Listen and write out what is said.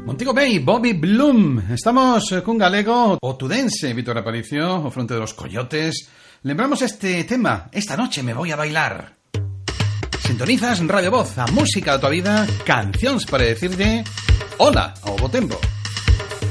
Montego Bay, Bobby Bloom. Estamos cun galego o tudense, Víctor Aparicio, o fronte dos Coyotes. Lembramos este tema, Esta noche me voy a bailar. Sintonizas Radio Voz, a música da tua vida, cancións para decirte hola ao bo tempo.